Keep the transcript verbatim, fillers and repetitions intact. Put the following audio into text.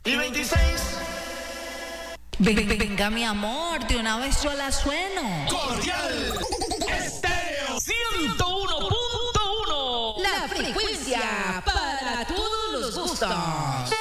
Y veintiséis. Ven, ven, venga, mi amor, de una vez yo la sueno. Cordial Estéreo ciento uno punto uno. La frecuencia para todos los gustos.